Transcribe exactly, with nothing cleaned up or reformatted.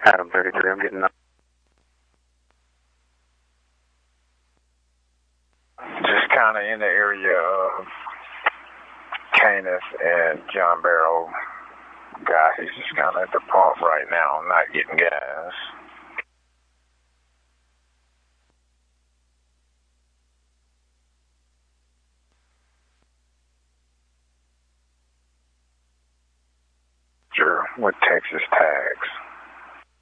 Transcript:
Adam thirty-three, I'm getting up. Just kind of in the area of Canis and John Barrow. Guy, he's just kind of at the pump right now, not getting gas. Sure, with Texas tags.